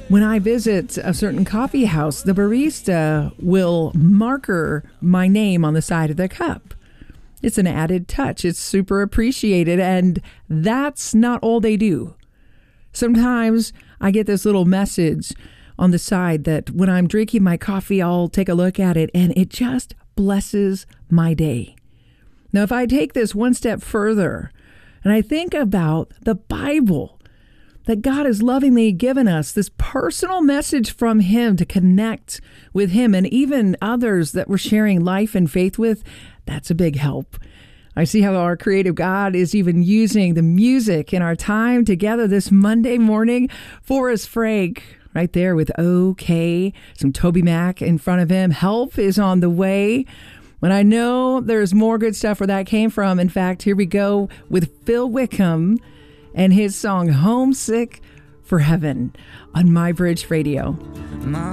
When I visit a certain coffee house, the barista will marker my name on the side of the cup. It's an added touch. It's super appreciated, and that's not all they do. Sometimes I get this little message on the side that when I'm drinking my coffee, I'll take a look at it, and it just blesses my day. Now, if I take this one step further, and I think about the Bible, that God has lovingly given us this personal message from Him to connect with Him and even others that we're sharing life and faith with, that's a big help. I see how our creative God is even using the music in our time together this Monday morning. Forrest Frank right there with OK, some Toby Mac in front of him. Help is on the way. When I know there's more good stuff where that came from. In fact, here we go with Phil Wickham and his song Homesick for Heaven on My Bridge Radio. My